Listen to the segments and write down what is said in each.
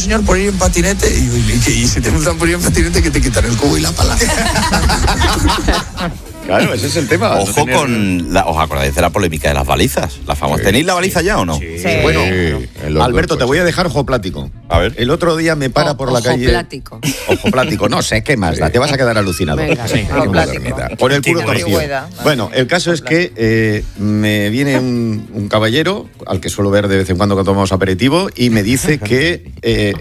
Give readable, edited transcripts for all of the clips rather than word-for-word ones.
señor por ir en patinete y si te multan por ir en patinete que te quitan el cubo y la pala. Claro, ese es el tema. Ojo ¿os acordáis de la polémica de las balizas? La famosa. ¿Tenéis la baliza ya o no? Sí. Bueno, Alberto, te voy a dejar ojo plático. A ver. El otro día me para por la calle. Ojo plático. No sé, ¿qué más da? Te vas a quedar alucinado. Venga, sí. Por el culo torcido. Bueno, el caso es que me viene un caballero al que suelo ver de vez en cuando tomamos aperitivo y me dice que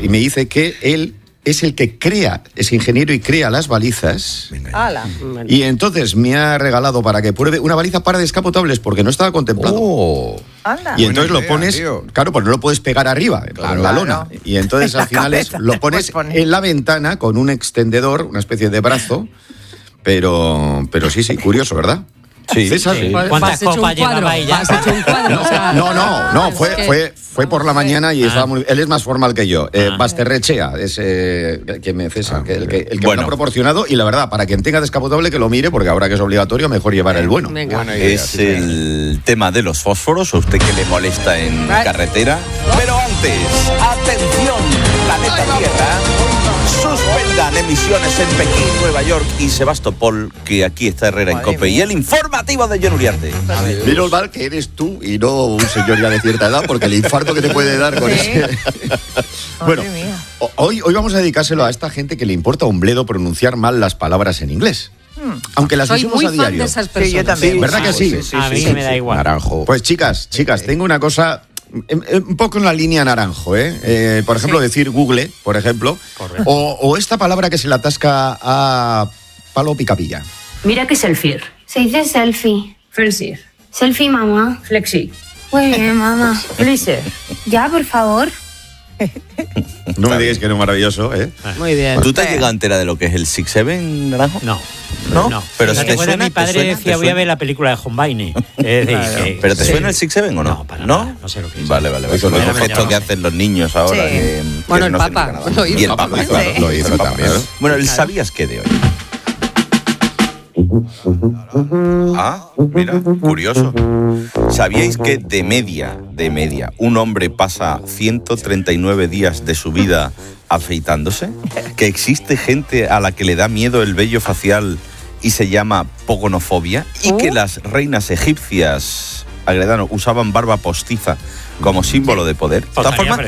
él es el que es ingeniero y crea las balizas. Y entonces me ha regalado para que pruebe una baliza para descapotables porque no estaba contemplado. Y entonces lo pones, claro, pues no lo puedes pegar arriba, en la lona. Y entonces al final lo pones en la ventana con un extendedor, una especie de brazo. Pero sí, curioso, ¿verdad? Sí. César, sí. ¿Cuántas copas llevaba ella? ¿Has hecho un cuadro? O sea, No, fue por la mañana y estaba él es más formal que yo. Basterrechea es que me cesa, el que me lo ha proporcionado. Y la verdad, para quien tenga descapotable que lo mire, porque ahora que es obligatorio, mejor llevar el bueno. Es el tema de los fósforos, a usted que le molesta en carretera. Pero antes, atención, planeta Tierra. Suspendan emisiones en Pekín, Nueva York y Sebastopol, que aquí está Herrera en COPE. Y el informativo de John Uriarte. Menos mal que eres tú y no un señor ya de cierta edad, porque el infarto que te puede dar con ese... Bueno, hoy vamos a dedicárselo a esta gente que le importa un bledo pronunciar mal las palabras en inglés. Aunque las usemos a diario. Soy muy fan de esas personas. Sí, yo también. ¿Verdad que sí? A mí me da igual. Naranjo. Pues chicas, tengo una cosa... Un poco en la línea naranjo, por ejemplo, decir Google, por ejemplo, o esta palabra que se le atasca a palo picapilla. Mira qué selfie. Se dice selfie. Flexir. Selfie, mamá. Flexi. Muy bien, mamá. Felice. Ya, por favor. No me digáis que no es maravilloso, Muy bien. ¿Tú te has llegado a enterar de lo que es el 6-7, Naranjo? No. Pero ¿te acuerdas? Mi padre decía, voy a ver la pelíula de Hombaini. ¿Pero te suena el 6-7 o no? No, para nada. No sé lo que es. Vale. Eso es esto que hacen los niños ahora. Bueno, el Papa lo hizo. Y el Papa, claro. Lo hizo también. Bueno, el ¿sabías qué de hoy? Mira, curioso. ¿Sabíais que de media, un hombre pasa 139 días de su vida afeitándose? ¿Que existe gente a la que le da miedo el vello facial y se llama pogonofobia? ¿Y que las reinas egipcias, Agredano, usaban barba postiza como símbolo de poder? De todas formas,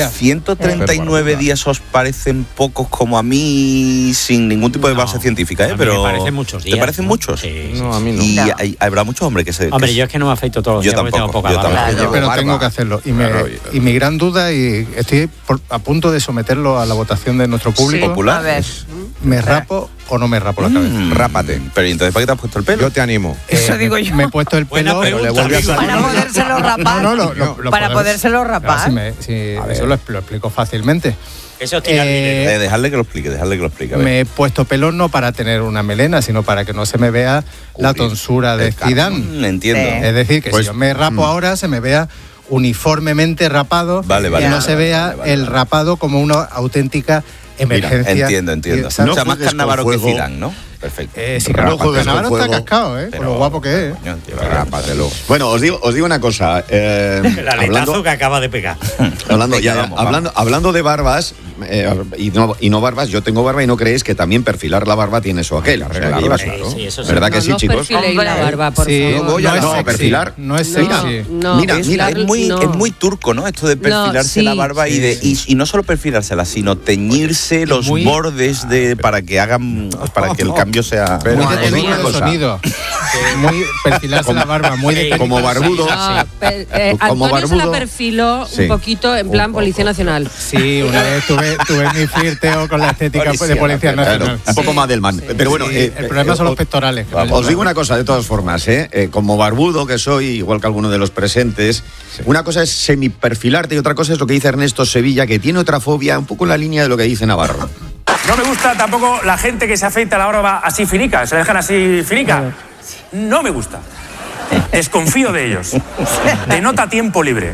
139 días os parecen pocos como a mí, sin ningún tipo de base científica, pero me parecen muchos días. ¿Te parecen muchos? Sí. No, a mí no. Y habrá muchos hombres que se... Hombre, yo es que no me afeito todos los días porque tengo poca barba. Pero tengo que hacerlo. Y mi gran duda, y estoy a punto de someterlo a la votación de nuestro público. Popular. A ver. ¿Me rapo o no me rapo la cabeza? Rápate. Pero ¿y entonces para qué te has puesto el pelo? Yo te animo. Eso digo yo. Me he puesto el pelo, pero le vuelve a salir. Para podérselo rapar. Para podérselo rapar. Eso lo explico fácilmente. Eso tira Dejarle que lo explique. A ver. Me he puesto pelo no para tener una melena, sino para que no se me vea la tonsura de Zidane. Entiendo. Es decir, que si yo me rapo ahora, se me vea uniformemente rapado y no se vea el rapado como una auténtica emergencia. Entiendo. No, o sea, más Cannavaro que Zidane, ¿no? Perfecto. Sí, claro, Cannavaro está cascado, por lo guapo que es. Rápatelo. Bueno, os digo una cosa. El aletazo que acaba de pegar. Hablando de barbas y no barbas, yo tengo barba y no creéis que también perfilar la barba tiene eso aquel. Sí, eso sí. ¿Verdad que sí, chicos? Perfiléis la barba, por favor. No, perfilar. No es sexy. Mira, es muy turco, ¿no? Esto de perfilarse la barba y no solo perfilársela, sino teñirse los bordes para que hagan, para que el cambio sea... Muy determinado el sonido. Muy perfilarse la barba, muy de como barbudo. Antonio se la perfiló un poquito en plan Policía Nacional. Sí, una vez tuve mi flirteo con la estética de Policía Nacional. Un poco más del man. Pero bueno, el problema son los pectorales. Os digo una cosa, de todas formas, como barbudo que soy, igual que alguno de los presentes, una cosa es semiperfilarte y otra cosa es lo que dice Ernesto Sevilla, que tiene otra fobia un poco en la línea de lo que dice Navarro. No me gusta tampoco la gente que se afeita la barba así finica, se la dejan así finica. No me gusta. Desconfío de ellos. Denota tiempo libre.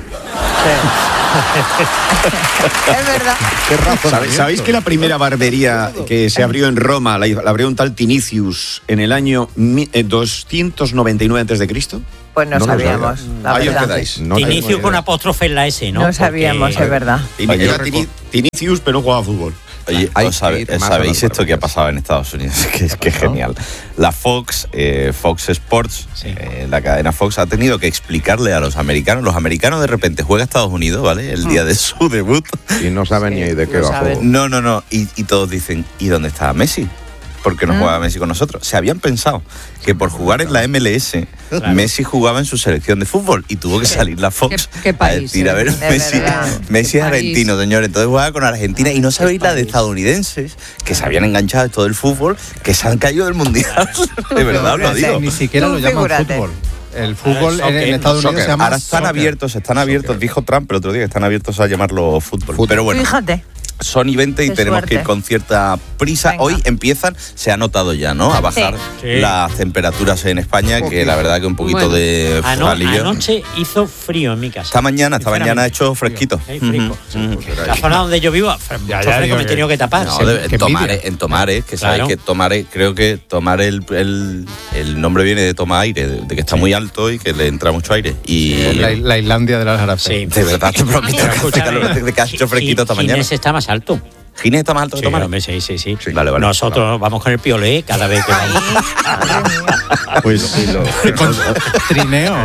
Es verdad. ¿Sabéis que la primera barbería que se abrió en Roma la abrió un tal Tinicius en el año 299 a.C.? Pues no sabíamos, la Ahí os verdad. quedáis. Inicio con apóstrofe en la S, ¿no? No sabíamos, Porque- es verdad. Era Tinicius, pero no jugaba fútbol. Oye, ¿sabéis esto que ha pasado en Estados Unidos? Que es genial. La Fox Sports, la cadena Fox, ha tenido que explicarle a los americanos. Los americanos de repente juega a Estados Unidos, ¿vale? El día de su debut. Y no saben ni de qué va a jugar. No. Y todos dicen, ¿y dónde está Messi? ¿Por qué no juega Messi con nosotros? Se habían pensado que por jugar en la MLS, Messi jugaba en su selección de fútbol y tuvo que salir la Fox ¿Qué a país, decir, a ver, Messi es país. argentino, señores, entonces juega con Argentina y no sabéis la de estadounidenses que se habían enganchado de todo el fútbol, que se han caído del Mundial. De verdad, lo digo. Ni siquiera lo llaman fútbol. El fútbol en Estados Unidos se llama Ahora están abiertos, dijo Trump el otro día que están abiertos a llamarlo fútbol. Pero bueno. Fíjate. Son y 20 y Qué tenemos suerte. que ir con cierta prisa. Venga. Hoy empiezan, se ha notado ya, ¿no? A bajar Sí. las temperaturas en España, que la verdad que un poquito de alivio. Anoche hizo frío en mi casa. Esta mañana ha hecho fresquito. Fresco. La zona donde yo vivo, mucho fresco, me he tenido que tapar. No, en Tomares, que sabéis que Tomares, creo que tomar el nombre viene de tomar aire, de que está muy alto y que le entra mucho aire. Y la Islandia de las Arabes. de verdad te prometo de que ha hecho fresquito esta mañana. Ginés está más alto. ¿Ginés está más alto que Sí, Tomares? hombre, sí. Vale. Nosotros vamos con el piolé cada vez que vamos. Pues Trineo.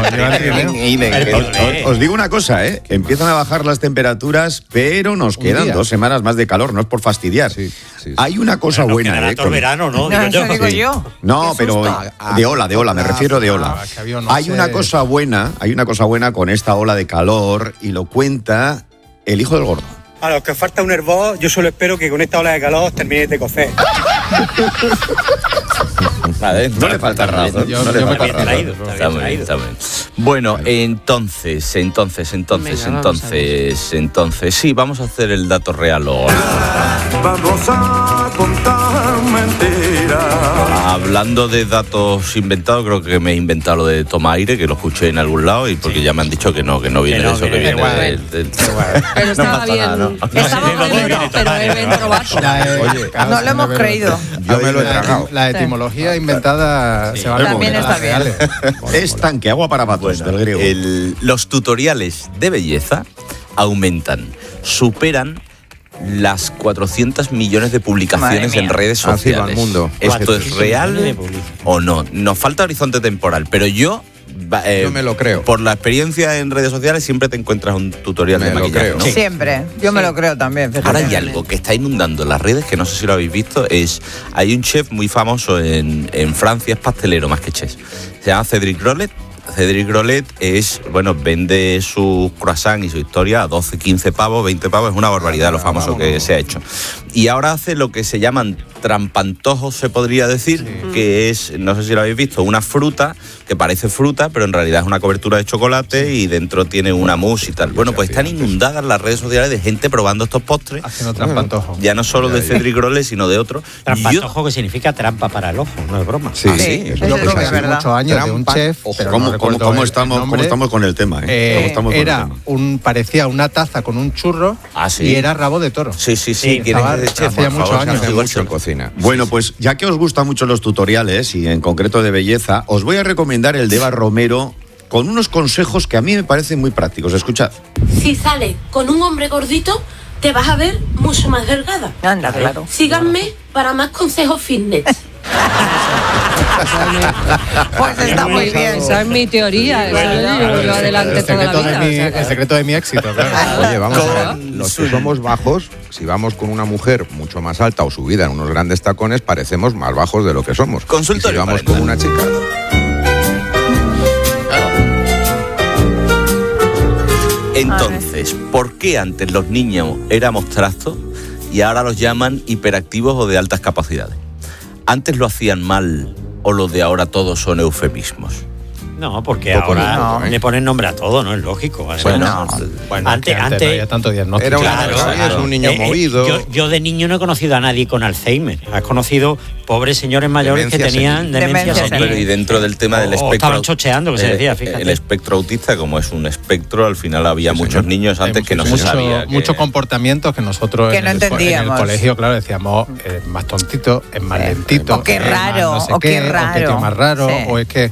os digo una cosa, empiezan a bajar las temperaturas, pero nos quedan 2 semanas más de calor, no es por fastidiar. Hay una cosa buena, quedará todo el verano, ¿no? No, eso digo yo. No, pero de ola, me refiero de ola. Hay sé. una cosa buena con esta ola de calor y lo cuenta el hijo del gordo. A los que os falta un hervor, yo solo espero que con esta ola de calor os terminéis de cocer. Vale, No le falta razón. Yo me Está muy bien. Bueno, entonces, sí, vamos a hacer el dato real. Vamos a contar mentiras. Hablando de datos inventados, creo que me he inventado lo de toma aire, que lo escuché en algún lado, y porque ya me han dicho que no viene de eso, que viene del... Pero estaba bien. Estaba malito, pero él entró bajo. No lo hemos creído. Yo me lo he tragado. La etimología inventada se va a También está bien. Es tanque, agua para patos, del griego. Los tutoriales de belleza aumentan, superan las 400 millones de publicaciones en redes sociales. Al mundo. ¿Esto es real o no? Nos falta horizonte temporal, pero yo me lo creo. Por la experiencia en redes sociales siempre te encuentras un tutorial de maquillaje, ¿no? Siempre. Yo me lo creo también. Fíjate. Ahora hay algo que está inundando las redes, que no sé si lo habéis visto, hay un chef muy famoso en Francia, es pastelero más que chef. Se llama Cédric Grolet. Cédric Grolet vende su croissant y su historia a 12, 15 pavos, 20 pavos, es una barbaridad lo famoso que se ha hecho. Y ahora hace lo que se llaman trampantojos, se podría decir, que es, no sé si lo habéis visto, una fruta que parece fruta, pero en realidad es una cobertura de chocolate y dentro tiene una mousse y tal. Bueno, pues están inundadas las redes sociales de gente probando estos postres. Haciendo trampantojos. Ya no solo de Cédric Grolet, sino de otros. Trampantojo que significa trampa para el ojo, no es broma. Sí, yo creo que hace muchos años de un chef. ¿Cómo estamos con el tema? Parecía una taza con un churro y era rabo de toro. Sí. Hacía muchos años. Mucho en cocina. Bueno, pues ya que os gustan mucho los tutoriales y en concreto de belleza, os voy a recomendar el de Eva Romero con unos consejos que a mí me parecen muy prácticos. Escuchad. Si sales con un hombre gordito, te vas a ver mucho más delgada. Anda, claro. Síganme para más consejos fitness. Pues está muy bien. Esa es mi teoría. Eso yo adelante toda la vida. El secreto de mi éxito, claro. Oye, vamos a ver, los que somos bajos, si vamos con una mujer mucho más alta o subida en unos grandes tacones, parecemos más bajos de lo que somos. Consultorio y si vamos parental. con una chica... Entonces, ¿por qué antes los niños éramos trastos y ahora los llaman hiperactivos o de altas capacidades? ¿Antes lo hacían mal o los de ahora todos son eufemismos? No, porque ahora le ponen nombre a todo, ¿no? Es lógico. Bueno, antes no había tanto diagnóstico. Era una persona, es un niño movido. Yo de niño no he conocido a nadie con Alzheimer. Has conocido pobres señores mayores Demencia que tenían demencia senil. Pero y dentro del tema del espectro... estaban chocheando, que se decía, fíjate. El espectro autista, como es un espectro, al final había muchos niños antes que no se sabía. Muchos comportamientos que nosotros que no entendíamos. En el colegio, claro, decíamos más tontito, es más lentito. O qué raro, no sé o qué raro. O qué tío más raro, o es que...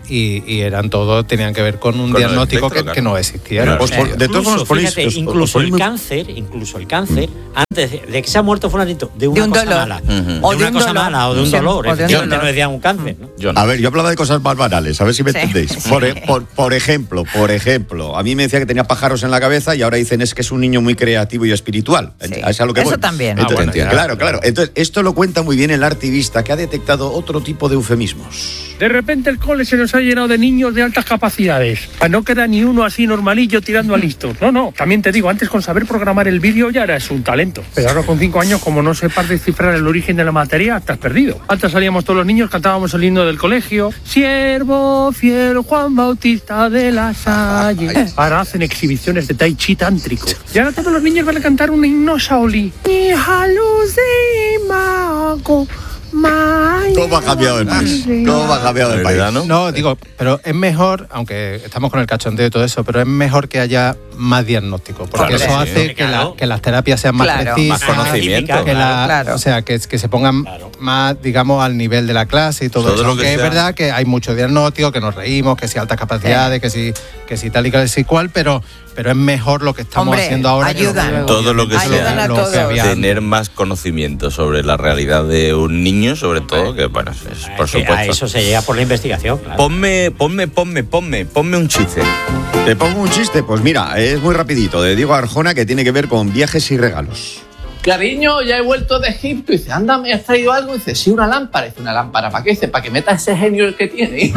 y eran todos, tenían que ver con un diagnóstico que no existía. De todos modos, incluso el cáncer, antes de que se ha muerto fulanito, de una cosa mala. O de una cosa mala o de un dolor. Efectivamente no decía un cáncer, ¿no? A ver, yo hablaba de cosas más banales, a ver si me entendéis. Por ejemplo, a mí me decía que tenía pájaros en la cabeza y ahora dicen es que es un niño muy creativo y espiritual. ¿Es a lo que eso voy? También. Entonces, claro. Entonces, esto lo cuenta muy bien el artivista, que ha detectado otro tipo de eufemismos. De repente el cole se nos ha llenado de niños de altas capacidades. No queda ni uno así normalillo tirando a listos. No. También te digo, antes con saber programar el vídeo ya eras un talento. Pero ahora con 5 años, como no sepas descifrar el origen de la materia, te has perdido. Antes salíamos todos los niños, cantábamos el himno del colegio. Siervo fiel Juan Bautista de la Salle. Ahora hacen exhibiciones de tai chi tántrico. Y ahora todos los niños van a cantar un himno Shaolí. Hija luz de mago. ¿Cómo ha cambiado el país? No, digo, pero es mejor, aunque estamos con el cachondeo y todo eso, pero es mejor que haya más diagnóstico, porque eso hace que las terapias sean más precisas, más conocimiento. O sea, que se pongan más, digamos, al nivel de la clase y todo eso. Aunque es verdad que hay mucho diagnóstico, que nos reímos, que si altas capacidades, que si tal y cual, pero es mejor lo que estamos haciendo ahora. Ayudan. Todo lo que sea tener más conocimiento sobre la realidad de un niño, sobre todo, que bueno, es por supuesto. A eso se llega por la investigación. Claro. Ponme un chiste. ¿Te pongo un chiste? Pues mira, es muy rapidito, de Diego Arjona, que tiene que ver con viajes y regalos. Cariño, ya he vuelto de Egipto. Y dice, anda, ¿me has traído algo? Y dice, sí, una lámpara. Dice, ¿una lámpara para qué? Dice, para que meta ese genio que tiene.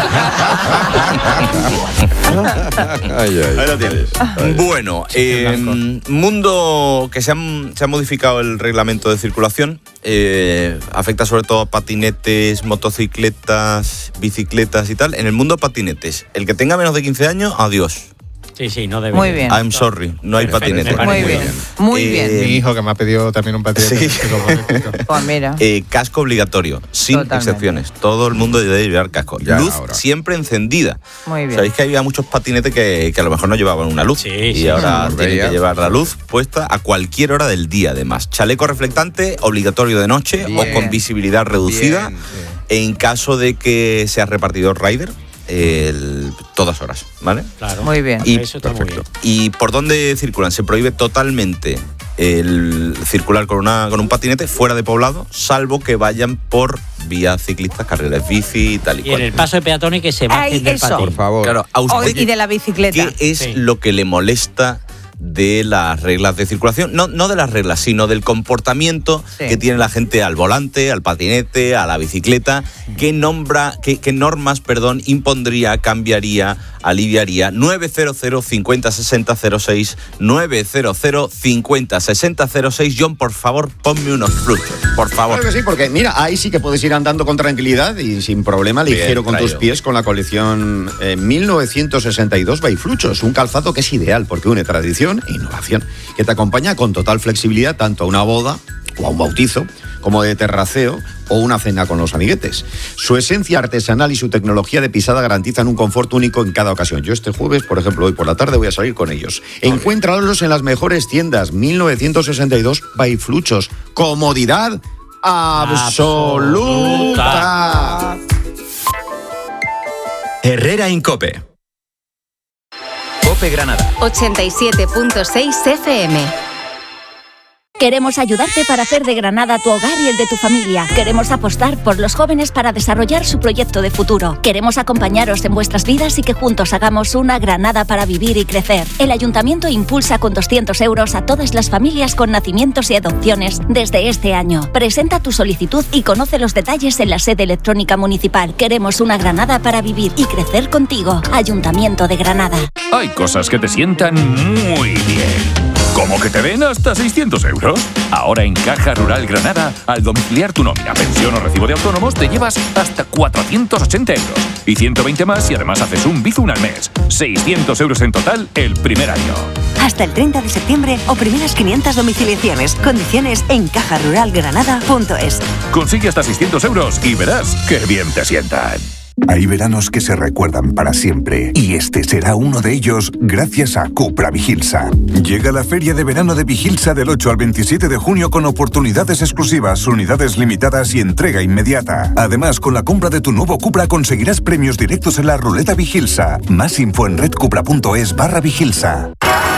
Ahí lo tienes. Bueno, mundo que se ha modificado el reglamento de circulación. Afecta sobre todo a patinetes, motocicletas, bicicletas y tal. En el mundo patinetes, el que tenga menos de 15 años, adiós. Sí, no debe. Muy bien. I'm sorry, no hay patinete. Muy bien. Mi hijo que me ha pedido también un patinete. Sí. Pues mira. Casco obligatorio, sin excepciones. Todo el mundo debe llevar casco. Luz siempre encendida. Muy bien. Sabéis que había muchos patinetes que a lo mejor no llevaban una luz. Y ahora tienen que llevar la luz puesta a cualquier hora del día, además. Chaleco reflectante, obligatorio de noche o con visibilidad reducida. En caso de que seas repartidor rider. Todas horas, ¿vale? Claro. Muy bien. Y, eso está muy bien. ¿Y por dónde circulan? Se prohíbe totalmente el circular con un patinete fuera de poblado, salvo que vayan por vías ciclistas, carriles bici y tal y cual. Y en el paso de peatones que se bajen del patín. Por favor. Claro, a usted, y de la bicicleta. ¿qué es lo que le molesta de las reglas de circulación? No de las reglas, sino del comportamiento que tiene la gente al volante, al patinete, a la bicicleta. ¿Qué normas, impondría, cambiaría, aliviaría? 900 50 60 06, 900 50 60 06. John, por favor, ponme unos fluchos, por favor. Claro que sí, porque mira, ahí sí que puedes ir andando con tranquilidad y sin problema, ligero con tus pies, con la colección 1962 by Fluchos, un calzado que es ideal porque une tradición e innovación, que te acompaña con total flexibilidad tanto a una boda o a un bautizo, como de terraceo o una cena con los amiguetes. Su esencia artesanal y su tecnología de pisada garantizan un confort único en cada ocasión. Yo este jueves, por ejemplo, hoy por la tarde voy a salir con ellos. Encuéntralos en las mejores tiendas. 1962 by Fluchos. Comodidad absoluta. Herrera Incope. Cope Granada. 87.6 FM. Queremos ayudarte para hacer de Granada tu hogar y el de tu familia. Queremos apostar por los jóvenes para desarrollar su proyecto de futuro. Queremos acompañaros en vuestras vidas y que juntos hagamos una Granada para vivir y crecer. El Ayuntamiento impulsa con 200 euros a todas las familias con nacimientos y adopciones desde este año. Presenta tu solicitud y conoce los detalles en la sede electrónica municipal. Queremos una Granada para vivir y crecer contigo. Ayuntamiento de Granada. Hay cosas que te sientan muy bien. ¿Cómo que te den hasta 600 euros? Ahora en Caja Rural Granada, al domiciliar tu nómina, pensión o recibo de autónomos, te llevas hasta 480 euros. Y 120 más y además haces un Bizum al mes. 600 euros en total el primer año. Hasta el 30 de septiembre o primeras 500 domiciliaciones. Condiciones en cajaruralgranada.es. Consigue hasta 600 euros y verás qué bien te sientan. Hay veranos que se recuerdan para siempre y este será uno de ellos gracias a Cupra Vigilsa. Llega la feria de verano de Vigilsa del 8 al 27 de junio con oportunidades exclusivas, unidades limitadas y entrega inmediata. Además, con la compra de tu nuevo Cupra conseguirás premios directos en la ruleta Vigilsa. Más info en redcupra.es/Vigilsa.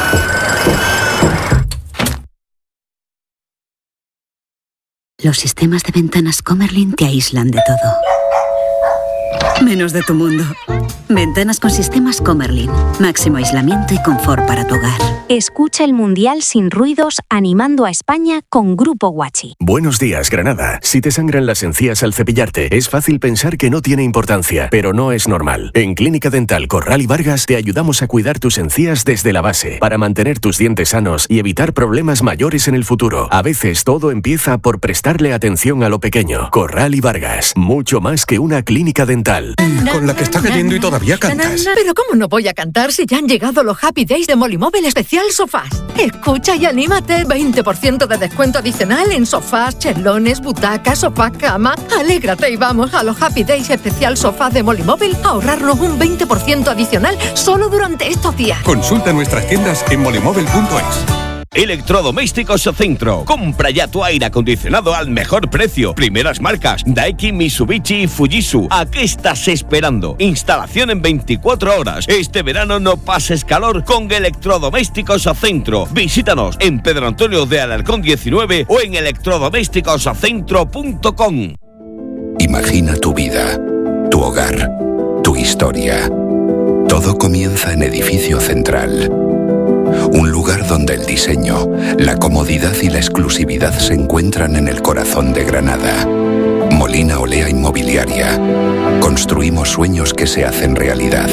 Los sistemas de ventanas Comerlin te aíslan de todo, menos de tu mundo. Ventanas con sistemas Comerlin. Máximo aislamiento y confort para tu hogar. Escucha el Mundial sin ruidos animando a España con Grupo Guachi. Buenos días, Granada. Si te sangran las encías al cepillarte, es fácil pensar que no tiene importancia, pero no es normal. En Clínica Dental Corral y Vargas te ayudamos a cuidar tus encías desde la base, para mantener tus dientes sanos y evitar problemas mayores en el futuro. A veces todo empieza por prestarle atención a lo pequeño. Corral y Vargas, mucho más que una clínica dental. Con la que está cayendo y todavía cantas. Pero ¿cómo no voy a cantar si ya han llegado los Happy Days de Molimóvil Especial Sofás? Escucha y anímate. 20% de descuento adicional en sofás, chelones, butacas, sofás, cama. Alégrate y vamos a los Happy Days Especial Sofás de Molimóvil a ahorrarnos un 20% adicional solo durante estos días. Consulta nuestras tiendas en molimóvil.es. Electrodomésticos Centro. Compra ya tu aire acondicionado al mejor precio. Primeras marcas: Daikin, Mitsubishi y Fujitsu. ¿A qué estás esperando? Instalación en 24 horas. Este verano no pases calor con Electrodomésticos Centro. Visítanos en Pedro Antonio de Alarcón 19 o en electrodomésticoscentro.com. Imagina tu vida, tu hogar, tu historia. Todo comienza en Edificio Central. Un lugar donde el diseño, la comodidad y la exclusividad se encuentran en el corazón de Granada. Molina Olea Inmobiliaria. Construimos sueños que se hacen realidad.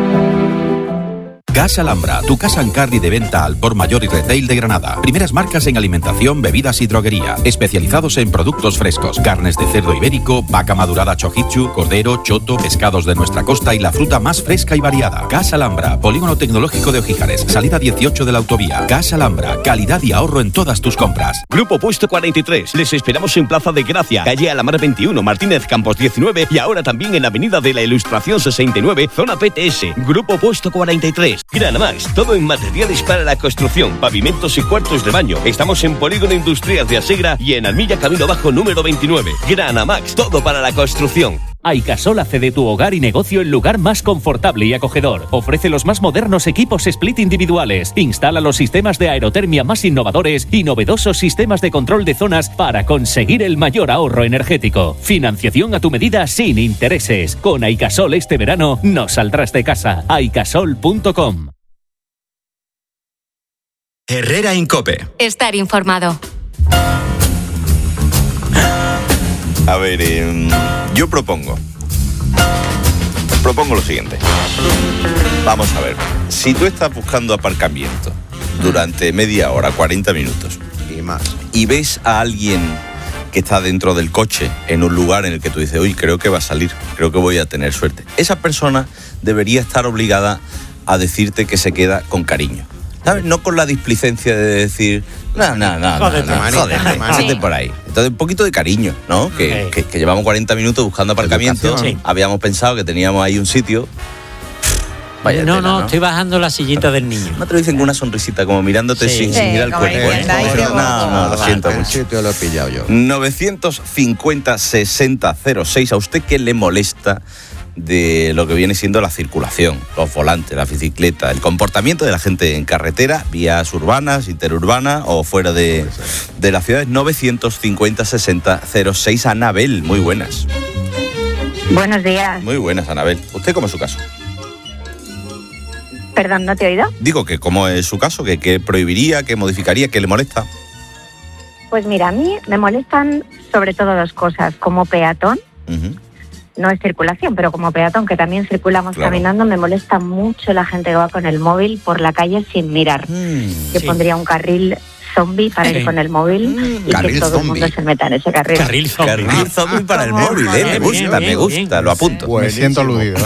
Gas Alhambra, tu casa en carry de venta al por mayor y retail de Granada. Primeras marcas en alimentación, bebidas y droguería. Especializados en productos frescos, carnes de cerdo ibérico, vaca madurada chojichu, cordero, choto, pescados de nuestra costa y la fruta más fresca y variada. Gas Alhambra, Polígono Tecnológico de Ojíjares, salida 18 de la autovía. Gas Alhambra, calidad y ahorro en todas tus compras. Grupo Puesto 43. Les esperamos en Plaza de Gracia, calle Alamar 21, Martínez Campos 19 y ahora también en Avenida de la Ilustración 69, zona PTS. Grupo Puesto 43. Granamax, todo en materiales para la construcción, pavimentos y cuartos de baño. Estamos en Polígono Industrial de Asegra y en Almilla Camino Bajo número 29. Granamax, todo para la construcción. Aikasol hace de tu hogar y negocio el lugar más confortable y acogedor. Ofrece los más modernos equipos split individuales. Instala los sistemas de aerotermia más innovadores y novedosos sistemas de control de zonas para conseguir el mayor ahorro energético. Financiación a tu medida sin intereses. Con Aikasol este verano no saldrás de casa. Aikasol.com. Herrera Incope. Estar informado. A ver, yo propongo lo siguiente. Vamos a ver, si tú estás buscando aparcamiento durante media hora, 40 minutos y más, y ves a alguien que está dentro del coche en un lugar en el que tú dices, uy, creo que va a salir, creo que voy a tener suerte, esa persona debería estar obligada a decirte que se queda con cariño, ¿sabes? No con la displicencia de decir, no, jódete por ahí. Entonces, un poquito de cariño, ¿no? Que llevamos 40 minutos buscando aparcamiento. Sí. Habíamos pensado que teníamos ahí un sitio. Vaya tela, ¿no? Estoy bajando la sillita del niño. No te lo dicen con una sonrisita, como mirándote sin mirar el cuerpo. No, lo siento mucho. El sitio lo he pillado yo. 950-60-06. ¿A usted qué le molesta de lo que viene siendo la circulación, los volantes, la bicicleta, el comportamiento de la gente en carretera, vías urbanas, interurbanas o fuera de las ciudades? 950-60-06. Anabel, muy buenas. Buenos días. Muy buenas, Anabel. ¿Usted cómo es su caso? Perdón, ¿no te he oído? Digo que cómo es su caso, que prohibiría, que modificaría, que le molesta. Pues mira, a mí me molestan sobre todo dos cosas. Como peatón, no es circulación, pero como peatón, que también circulamos caminando, me molesta mucho la gente que va con el móvil por la calle sin mirar. Yo pondría un carril zombie para ir con el móvil y que todo el mundo se meta en ese carril. Carril zombie para el móvil, me gusta, lo apunto. Me siento aludido,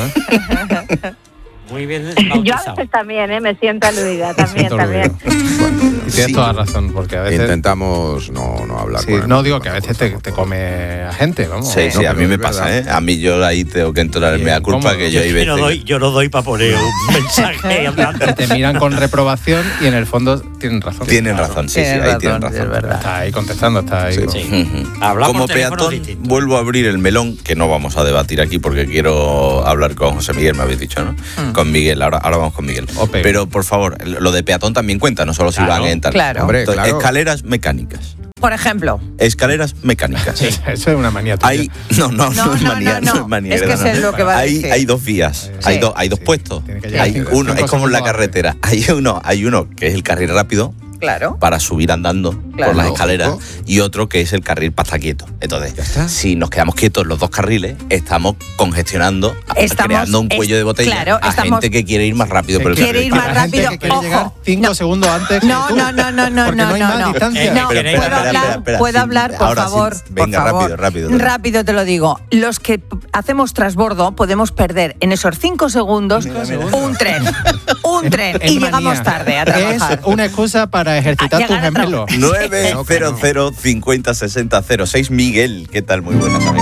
Muy bien. Yo a veces también, me siento aludida, también. Bueno, tienes toda razón, porque a veces... Intentamos no hablar con él. No, digo que a veces te come a gente, vamos. Sí, a mí me pasa, ¿eh? A mí yo ahí tengo que entrar en mea culpa, que yo ahí veces... Yo no doy para poner un mensaje hablando. Te miran con reprobación y en el fondo tienen razón. Tienen razón, sí, ahí tienen razón. Es verdad. Está ahí contestando, está ahí. Como peatón, vuelvo a abrir el melón, que no vamos a debatir aquí porque quiero hablar con José Miguel, me habéis dicho, ¿no? Con Miguel, ahora vamos con Miguel. Pero, por favor, lo de peatón también cuenta, no solo si van en tal. Claro. Hombre, claro. Escaleras mecánicas. Por ejemplo. Escaleras mecánicas. Sí, eso es una manía tuya. No es manía. No es manía. Es que es lo que va a decir. Hay dos vías, hay dos puestos. Hay uno, es como en la carretera. Hay uno que es el carril rápido. Claro. Para subir andando por las escaleras, y otro que es el carril para estar quieto. Entonces, si nos quedamos quietos los dos carriles, estamos congestionando, creando un cuello de botella a gente que quiere ir más rápido por el carril. Quiere ir más rápido. Que quiere llegar 5 segundos antes. No. ¿Puedo hablar, por favor? Venga, rápido. Rápido te lo digo. Los que hacemos transbordo podemos perder en esos 5 segundos un tren. Y llegamos tarde a trabajar. Es una excusa para ejercitar tus gemelos. 900 50 60 06. Miguel, ¿qué tal? Muy buenas, amigo.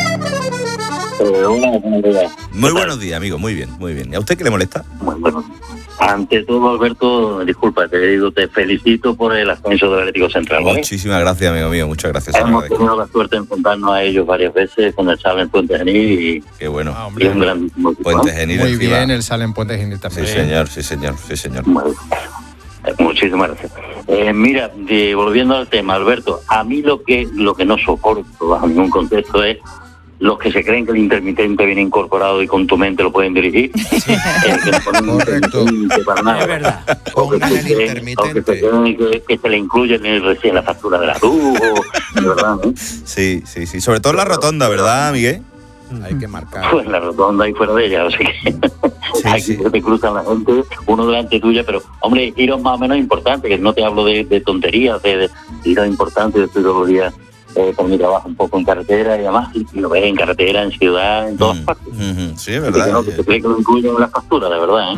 Muy buenos días, amigo. Muy bien. ¿Y a usted qué le molesta? Bueno, ante todo, Alberto, disculpa, te felicito por el ascenso del Atlético Central, ¿vale? Muchísimas gracias, amigo mío. Muchas gracias. Hemos tenido la suerte de enfrentarnos a ellos varias veces con el Sala en Puente Genil y... Qué bueno. Y un grandísimo equipo. Puente Genil. Muy bien, el Sala en Puente Genil también. Sí, señor. Bueno, muchísimas gracias. Mira, volviendo al tema, Alberto, a mí lo que no soporto bajo ningún contexto es los que se creen que el intermitente viene incorporado y con tu mente lo pueden dirigir. Que no ponen intermitente para nada. Es verdad. O que se creen que se le incluye en la factura de la luz, de verdad, ¿no? Sí. Sobre todo en la rotonda, ¿verdad, Miguel? Hay que marcar. Pues en la rotonda y fuera de ella, o sea que aquí se te cruzan la gente, uno delante tuya, pero hombre, giros más o menos importantes, que no te hablo de tonterías, de giros importantes. Yo estoy todos los días con mi trabajo un poco en carretera y además, y lo ves en carretera, en ciudad, en todas partes. Sí, es verdad. Que se cree que lo incluyen en la factura, de verdad.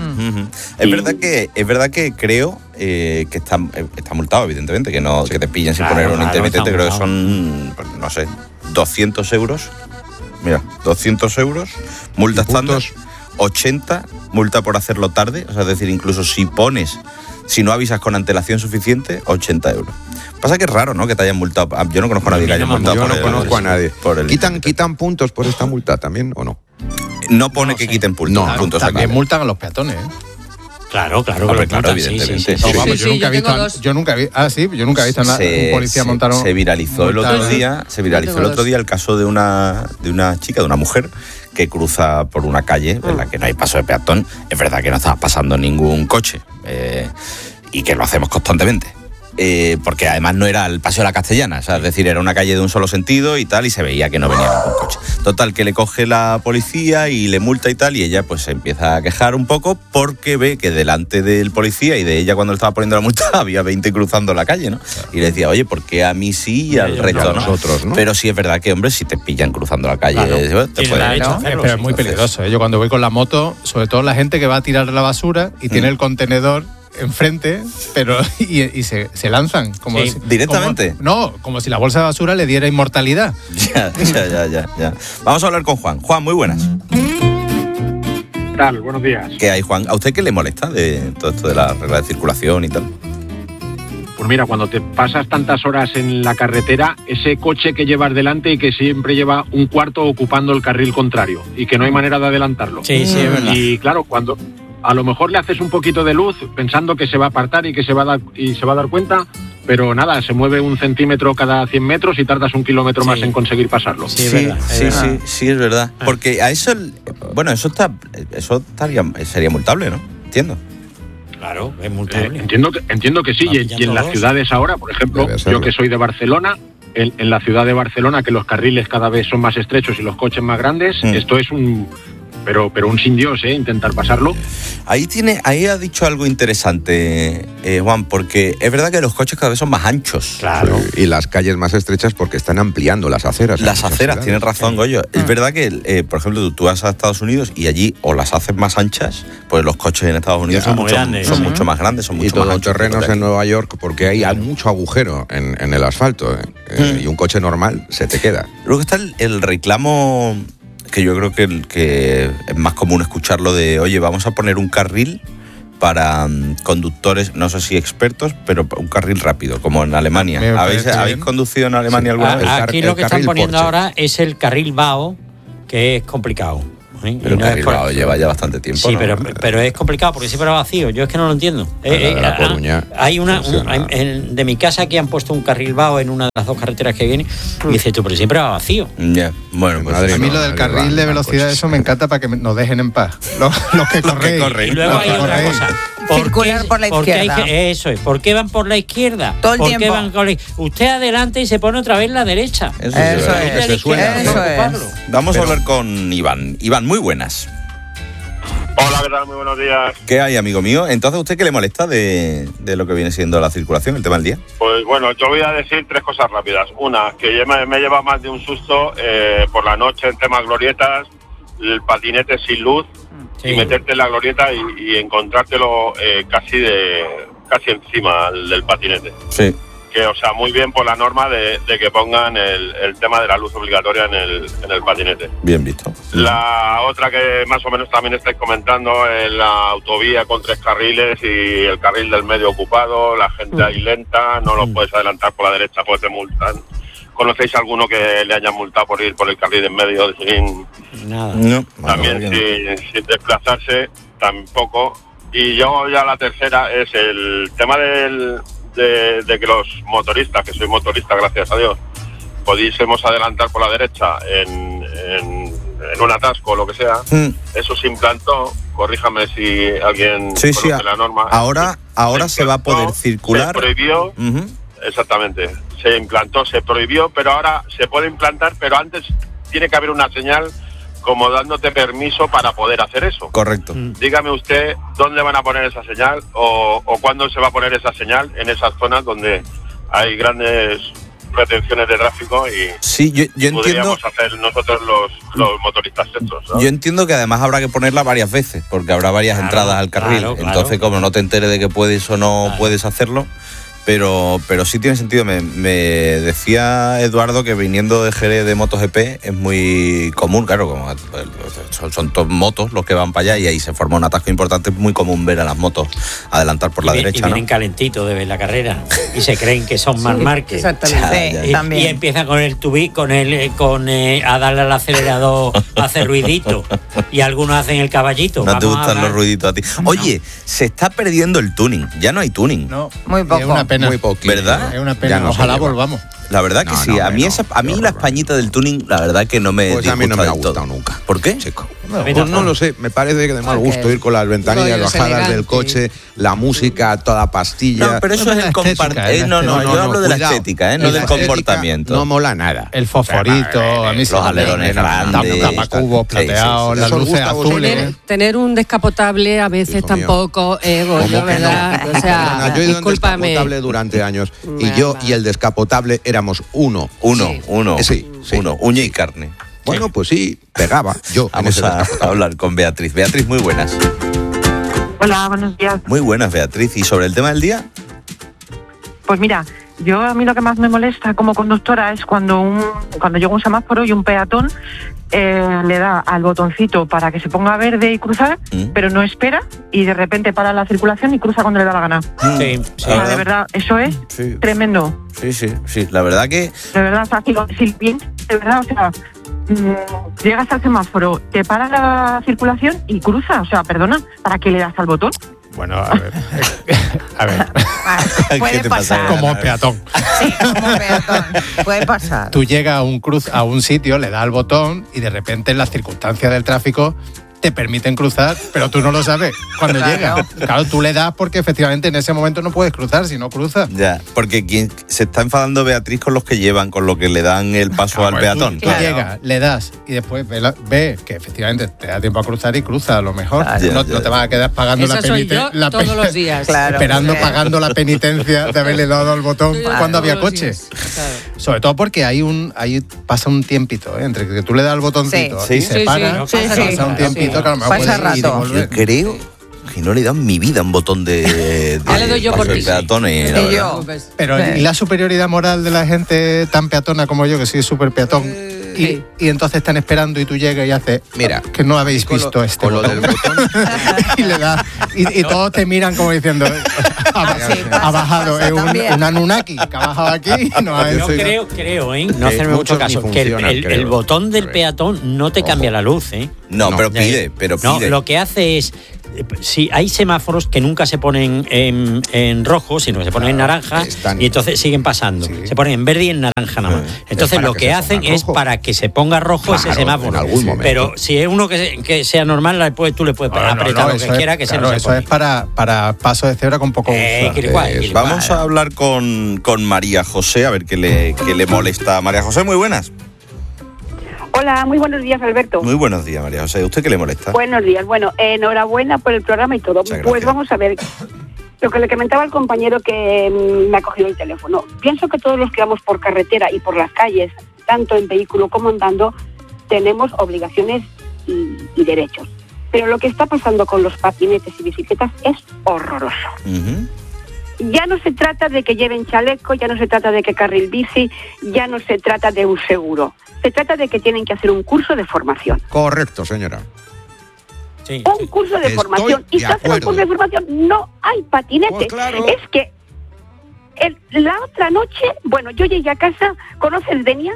Es verdad que creo que está multado, evidentemente, que te pillen sin poner un intermitente. Creo que son, no sé, 200 euros. Mira, 200 euros, multa estándar, 80, multa por hacerlo tarde, o sea, es decir, incluso si no avisas con antelación suficiente, 80 euros. Pasa que es raro, ¿no?, que te hayan multado. Yo no conozco a nadie que haya multado. Yo no conozco a nadie. ¿Quitan puntos por esta multa también o no? No pone que quiten puntos. No, puntos también multan a los peatones, ¿eh? Claro, evidentemente. Yo nunca he visto un policía montar un... Se viralizó el otro día el caso de una chica, de una mujer que cruza por una calle en la que no hay paso de peatón. Es verdad que no estaba pasando ningún coche y que lo hacemos constantemente. Porque además no era el Paseo de la Castellana, o sea, es decir, era una calle de un solo sentido y tal, y se veía que no venía ningún coche. Total, que le coge la policía y le multa y tal, y ella pues se empieza a quejar un poco porque ve que delante del policía y de ella cuando le estaba poniendo la multa había 20 cruzando la calle, ¿no? Y le decía, oye, ¿por qué a mí sí y al resto no? Nosotros, ¿no? Pero sí es verdad que, hombre, si te pillan cruzando la calle, te pueden pero es muy peligroso, ¿eh? Yo cuando voy con la moto, sobre todo la gente que va a tirar la basura y tiene el contenedor enfrente, pero y se lanzan como si, directamente. Como si la bolsa de basura le diera inmortalidad. Ya. Vamos a hablar con Juan. Juan, muy buenas. ¿Qué tal? Buenos días. ¿Qué hay, Juan? ¿A usted qué le molesta de todo esto de la regla de circulación y tal? Pues mira, cuando te pasas tantas horas en la carretera, ese coche que llevas delante y que siempre lleva un cuarto ocupando el carril contrario y que no hay manera de adelantarlo. Sí, es verdad. Y claro, cuando a lo mejor le haces un poquito de luz pensando que se va a apartar y que se va a dar cuenta, pero nada, se mueve 1 centímetro cada 100 metros y tardas 1 kilómetro más en conseguir pasarlo. Sí, es verdad. Porque a eso, eso sería multable, ¿no? Entiendo. Claro, es multable. Entiendo que sí, y en las ciudades ahora, por ejemplo, yo que soy de Barcelona, en la ciudad de Barcelona, que los carriles cada vez son más estrechos y los coches más grandes, esto es pero un sin Dios, intentar pasarlo. Ahí ha dicho algo interesante, Juan, porque es verdad que los coches cada vez son más anchos. Claro. Y las calles más estrechas porque están ampliando las aceras. Las aceras, tienes razón, Goyo. Es verdad que, por ejemplo, tú vas a Estados Unidos y allí o las hacen más anchas, pues los coches en Estados Unidos son mucho más grandes, son mucho más anchos. Y terrenos en Nueva York porque hay mucho agujero en el asfalto, y un coche normal se te queda. Luego está el reclamo que yo creo que es más común escucharlo de, oye, vamos a poner un carril para conductores, no sé si expertos, pero un carril rápido, como en Alemania. ¿Habéis conducido en Alemania alguna vez? Aquí lo que están poniendo ahora es el carril BAO, que es complicado. Pero el carril BAO lleva ya bastante tiempo. Sí, ¿no? pero es complicado porque siempre va vacío. Yo es que no lo entiendo. Hay de mi casa aquí han puesto un carril BAO en una de las dos carreteras que viene. Y dices tú, pero siempre va vacío. Bueno, pues a mí lo del carril de velocidad, eso me encanta para que nos dejen en paz. Los que corren. Y luego hay otra cosa. Circular por la izquierda. Eso es. ¿Por qué van por la izquierda? Todo el tiempo. Usted adelante y se pone otra vez la derecha. Eso es. Vamos a hablar con Iván. Iván, muy buenas. Hola, ¿qué tal? Muy buenos días. ¿Qué hay, amigo mío? Entonces, ¿usted qué le molesta de lo que viene siendo la circulación, el tema del día? Pues bueno, yo voy a decir 3 cosas rápidas. Una, que me lleva más de un susto por la noche en temas glorietas, el patinete sin luz, y meterte en la glorieta y encontrártelo casi encima del patinete. Sí. Que, o sea, muy bien por la norma de que pongan el tema de la luz obligatoria en el patinete. Bien visto. La otra que más o menos también estáis comentando es la autovía con 3 carriles y el carril del medio ocupado, la gente ahí lenta, no lo puedes adelantar por la derecha, pues te multan. ¿Conocéis alguno que le hayan multado por ir por el carril en medio sin nada? No. También sin desplazarse, tampoco. Y yo ya la tercera es el tema de que los motoristas, que soy motorista gracias a Dios, pudiésemos adelantar por la derecha en un atasco o lo que sea. Eso se implantó, corríjame si alguien conoce la norma. Ahora se va a poder circular. Se prohibió, exactamente, se implantó, se prohibió, pero ahora se puede implantar, pero antes tiene que haber una señal como dándote permiso para poder hacer eso. Correcto. Dígame usted dónde van a poner esa señal o cuándo se va a poner esa señal en esas zonas donde hay grandes retenciones de tráfico y yo podríamos hacer nosotros los motoristas estos, ¿no? Yo entiendo que además habrá que ponerla varias veces porque habrá varias entradas al carril. Entonces, como no te enteres de que puedes o no puedes hacerlo, pero sí tiene sentido. Me decía Eduardo que viniendo de Jerez de MotoGP es muy común, claro, como son todas motos los que van para allá y ahí se forma un atasco importante. Es muy común ver a las motos adelantar por la derecha. Y vienen calentitos de ver la carrera y se creen que son Marc Márquez. Exactamente. Y empiezan con el tubí, a darle al acelerador, a hacer ruidito. Y algunos hacen el caballito. No te gustan los ruiditos a ti. Oye, se está perdiendo el tuning. Ya no hay tuning. No, muy poco. Es una pena. Muy poquito. ¿Verdad? Es una pena. Ojalá volvamos. La verdad que sí. A mí la españita del tuning, la verdad que no me a mí no me ha gustado nunca. ¿Por qué? Chico. No lo sé, me parece que de mal gusto ir con las ventanillas bajadas del coche, la música toda pastilla. No, pero eso es el compartir. No, yo hablo de la estética, no del comportamiento. No mola nada. El fosforito, a mí los alerones grandes, tapacubos plateados, las luces azules. Tener un descapotable a veces tampoco es bueno, ¿verdad? O sea, yo he ido en descapotable durante años y yo y el descapotable éramos uno. Sí. Uña y carne. Bueno, pues sí, pegaba yo. Vamos a hablar con Beatriz. Beatriz, muy buenas. Hola, buenos días. Muy buenas, Beatriz. ¿Y sobre el tema del día? Pues mira, a mí lo que más me molesta como conductora es cuando llega un semáforo y un peatón le da al botoncito para que se ponga verde y cruzar, pero no espera y de repente para la circulación y cruza cuando le da la gana. Sí, de verdad, eso es tremendo. Sí, la verdad que... De verdad, o sea, si bien, de verdad, o sea, llegas al semáforo, te para la circulación y cruza, o sea, perdona, ¿para qué le das al botón? Bueno, a ver. Puede pasar. Como peatón. Sí, como peatón. Puede pasar. Tú llegas a un sitio, le das al botón y de repente en las circunstancias del tráfico te permiten cruzar, pero tú no lo sabes cuando llega. Claro, tú le das porque efectivamente en ese momento no puedes cruzar, si no cruzas. Ya, porque quien se está enfadando Beatriz con los que llevan, con lo que le dan el paso al peatón. Tú llegas, le das y después ve que efectivamente te da tiempo a cruzar y cruza a lo mejor. No te vas a quedar pagando la penitencia. Todos los días. Pagando la penitencia de haberle dado al botón cuando había coche. Claro. Sobre todo porque ahí pasa un tiempito, entre que tú le das al botoncito y se para, pasa un tiempito que a lo mejor puedes ir y volver. Yo creo que no le he dado en mi vida un botón de ya le doy yo por ti. Peatones. Pero ¿y la superioridad moral de la gente tan peatona como yo, que soy súper peatón? Y entonces están esperando y tú llegas y haces, mira, que no habéis visto este botón. Y le das, y todos te miran como diciendo, ha bajado, es un Anunnaki que ha bajado aquí y no ha hecho. Yo creo, no hacerme mucho caso, que el botón del peatón no te cambia la luz, No, pero pide. No, lo que hace es, si hay semáforos que nunca se ponen en rojo, sino que se ponen en naranja, y entonces siguen pasando. Se ponen en verde y en naranja nada más. Entonces lo que hacen es para que se ponga rojo ese semáforo. En algún momento. Pero si es uno que sea normal, tú le puedes apretar lo que quiera, que se no se eso es para paso de cebra con poco uso. Vamos a hablar con María José, a ver qué le molesta. María José, muy buenas. Hola, muy buenos días, Alberto. Muy buenos días, María José. ¿Usted qué le molesta? Buenos días. Bueno, enhorabuena por el programa y todo. Pues vamos a ver, lo que le comentaba al compañero que me ha cogido el teléfono. Pienso que todos los que vamos por carretera y por las calles, tanto en vehículo como andando, tenemos obligaciones y derechos. Pero lo que está pasando con los patinetes y bicicletas es horroroso. Ya no se trata de que lleven chaleco, ya no se trata de que carril bici, ya no se trata de un seguro. Se trata de que tienen que hacer un curso de formación. Correcto, señora. Sí, un curso de formación. Y si hacen un curso de formación, no hay patinete. Pues claro. Es que la otra noche, bueno, yo llegué a casa, ¿conoces Denia?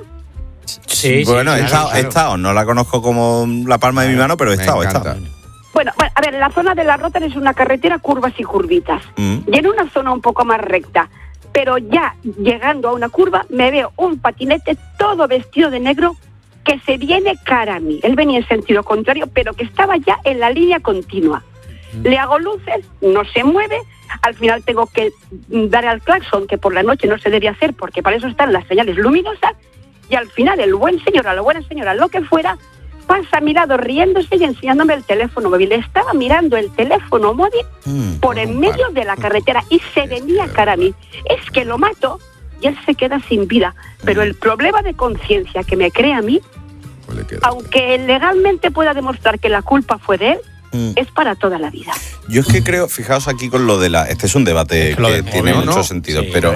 Sí, bueno, he estado. No la conozco como la palma de mi mano, pero he estado. Bueno, a ver, la zona de la Rota es una carretera, curvas y curvitas. Y en una zona un poco más recta. Pero ya llegando a una curva me veo un patinete todo vestido de negro que se viene cara a mí. Él venía en sentido contrario, pero que estaba ya en la línea continua. Le hago luces, no se mueve, al final tengo que dar al claxon, que por la noche no se debe hacer porque para eso están las señales luminosas, y al final el buen señor, a la buena señora, lo que fuera, pasa a mi lado riéndose y enseñándome el teléfono móvil. Estaba mirando el teléfono móvil por en medio de la carretera y se venía cara a mí. Es que lo mato y él se queda sin vida. Pero el problema de conciencia que me crea a mí, aunque legalmente pueda demostrar que la culpa fue de él, es para toda la vida. Yo es que creo, fijaos aquí con lo de este es un debate que tiene mucho sentido, pero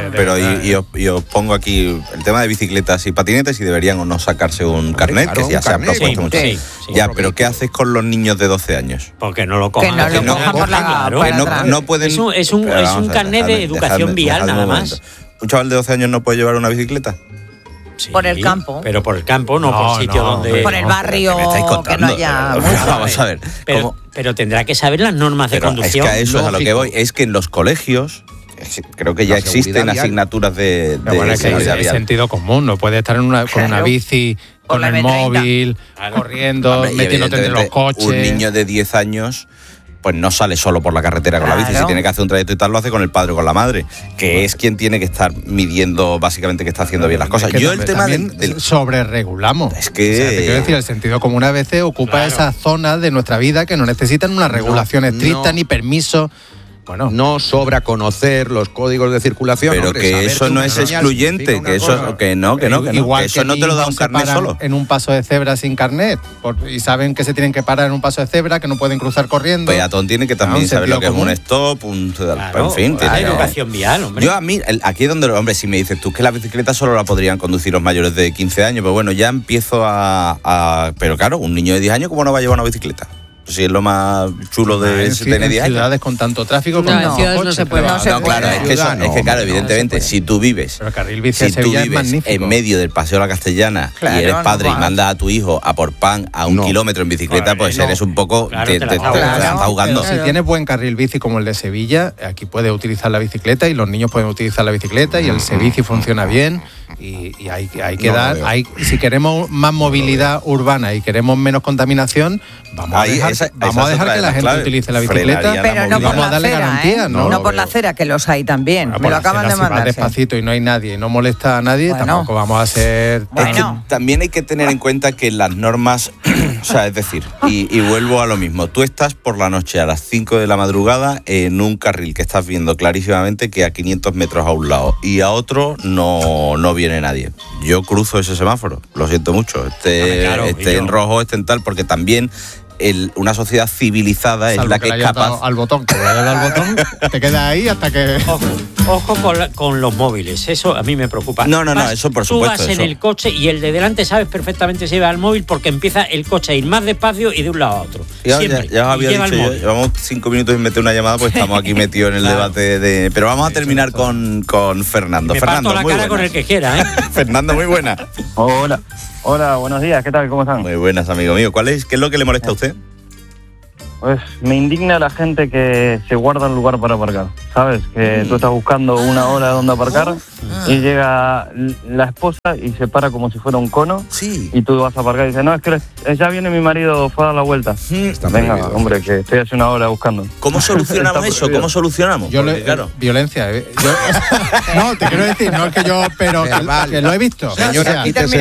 os pongo aquí el tema de bicicletas y patinetes, y deberían o no sacarse un carnet, que ya se ha propuesto mucho. Ya, pero ¿qué haces con los niños de 12 años? Porque no lo cojan. Que no lo cojan por la no pueden. Es un carnet de educación vial nada más. ¿Un chaval de 12 años no puede llevar una bicicleta? Sí, por el campo. Pero por el campo, no por sitio donde... Por el barrio, que no haya... Vamos a ver. Pero tendrá que saber las normas de conducción. Es que a eso es a lo que voy. Es que en los colegios, creo que ya existen asignaturas de seguridad vial. Es sentido común, no puede estar con una bici, con el móvil, corriendo, metiéndote entre los coches. Un niño de 10 años... pues no sale solo por la carretera con la bici. Si tiene que hacer un trayecto y tal, lo hace con el padre o con la madre, que es quien tiene que estar midiendo básicamente que está haciendo bien las cosas. Yo el tema del sobreregulamos. Es que... te quiero decir, el sentido común a veces ocupa esa zona de nuestra vida que no necesitan una regulación estricta ni permiso. Bueno, no sobra conocer los códigos de circulación. Pero que eso no es excluyente, que eso que no, igual que eso no te lo da un carnet solo. En un paso de cebra sin carnet, y saben que se tienen que parar en un paso de cebra, que no pueden cruzar corriendo. Peatón tiene que también saber lo que es un stop, en fin. Hay educación vial, hombre. Yo aquí es donde, hombre, si me dices tú que la bicicleta solo la podrían conducir los mayores de 15 años, pues bueno, ya empiezo pero claro, un niño de 10 años, ¿cómo no va a llevar una bicicleta? Si es lo más chulo de tener 10 años. En ciudades con tanto tráfico, en ciudades no se puede. Claro, es que claro, evidentemente, si tú vives, en medio del Paseo de la Castellana y eres padre y mandas a tu hijo a por pan a un kilómetro en bicicleta, pues eres un poco... te estás ahogando. Si tienes buen carril bici como el de Sevilla, aquí puedes utilizar la bicicleta y los niños pueden utilizar la bicicleta y el Sebici funciona bien. Y hay que dar, si queremos más movilidad urbana y queremos menos contaminación, vamos a dejar que la gente utilice la bicicleta, pero no vamos a darle garantía. No por la acera, que los hay también. Bueno, me lo acaban de si vas mandar. despacito y no hay nadie y no molesta a nadie, tampoco vamos a ser... Es que también hay que tener en cuenta que las normas, o sea, es decir, y vuelvo a lo mismo, tú estás por la noche a las 5 de la madrugada en un carril que estás viendo clarísimamente que a 500 metros a un lado y a otro no viene nadie. Yo cruzo ese semáforo, lo siento mucho, esté en rojo, esté en tal, porque también una sociedad civilizada es la que es capaz... Al botón, que vaya al botón, te quedas ahí hasta que... Ojo con los móviles, eso a mí me preocupa. No, eso por supuesto. Tú vas en el coche y el de delante sabes perfectamente si va al móvil porque empieza el coche a ir más despacio y de un lado a otro. Ya os había dicho yo, llevamos 5 minutos sin meter una llamada porque estamos aquí metidos en el debate de... Pero vamos a terminar con Fernando. Me Fernando, parto la cara con el que quiera, ¿eh? Fernando, muy buena. Hola, buenos días, ¿qué tal? ¿Cómo están? Muy buenas, amigo mío. ¿Qué es lo que le molesta a usted? Pues me indigna la gente que se guarda un lugar para aparcar, ¿sabes? Que tú estás buscando una hora donde aparcar y llega la esposa y se para como si fuera un cono y tú vas a aparcar y dices, no, es que ya viene mi marido, fue a dar la vuelta. Venga, hombre, que estoy hace una hora buscando. ¿Cómo solucionamos eso? ¿Cómo solucionamos? Violencia. No, te quiero decir, no es que yo, pero que lo he visto. Señora,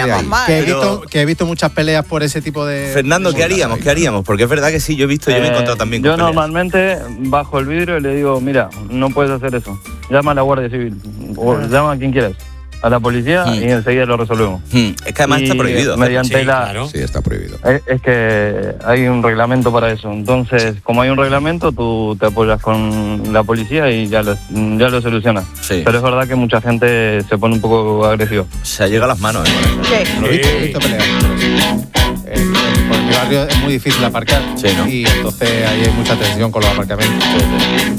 que he visto muchas peleas por ese tipo de... Fernando, ¿qué haríamos? Porque es verdad que sí, yo he visto, yo me he encontrado también con yo normalmente bajo el vidrio y le digo, mira, no puedes hacer eso. Llama a la Guardia Civil o llama a quien quieras, a la policía y enseguida lo resolvemos. Es que además está prohibido. Mediante Sí, está prohibido. Es que hay un reglamento para eso. Entonces, como hay un reglamento, tú te apoyas con la policía y ya lo solucionas. Sí. Pero es verdad que mucha gente se pone un poco agresiva. Se llega a las manos, Lo he visto pelear. Por mi barrio es muy difícil aparcar y entonces ahí hay mucha tensión con los aparcamientos.